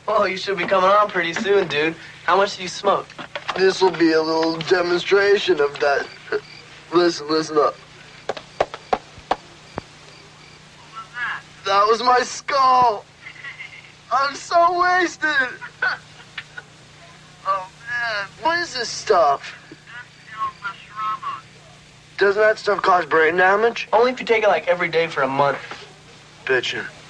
Oh, you should be coming on pretty soon, dude. How much do you smoke? This will be a little demonstration of that. Listen up. That was my skull. I'm so wasted. Oh, man. What is this stuff? Doesn't that stuff cause brain damage? Only if you take it like every day for a month. Bitchin'.